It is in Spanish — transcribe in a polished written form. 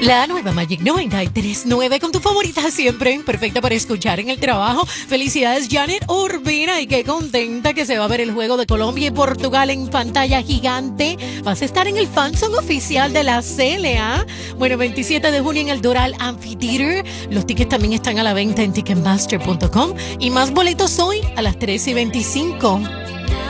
La nueva Magic 93.9 con tu favorita siempre, perfecta para escuchar en el trabajo. Felicidades, Janet Urbina, y qué contenta que se va a ver el juego de Colombia y Portugal en pantalla gigante. Vas a estar en el fansong oficial de la CLA. Bueno, 27 de junio en el Doral Amphitheater. Los tickets también están a la venta en ticketmaster.com y más boletos hoy a las 13:25.